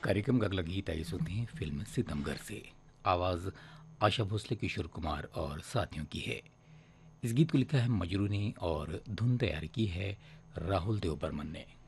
कार्यक्रम का अगला गीत आइए सुनते हैं फिल्म सितमगर से। आवाज़ आशा भोसले, किशोर कुमार और साथियों की है। इस गीत को लिखा है मजरू ने और धुन तैयार की है राहुल देव बर्मन ने।